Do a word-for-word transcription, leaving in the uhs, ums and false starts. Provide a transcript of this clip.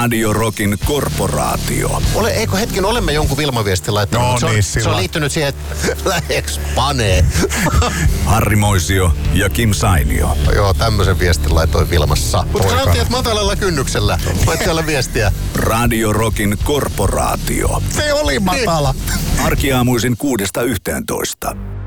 Radio Rockin korporaatio. Ole, eikö hetken, olemme jonkun Vilma-viestin laittanut, No se, on, niin, se on sillä- liittynyt siihen, että läheks panee. Harri Moisio ja Kim Sainio. Joo, tämmöisen viestin laitoin Vilmassa. Mutta Poika. sanottiin, että matalalla kynnyksellä. Voit siellä viestiä. Radio Rockin korporaatio. Se oli matala. Arkiaamuisin kuudesta yhteentoista.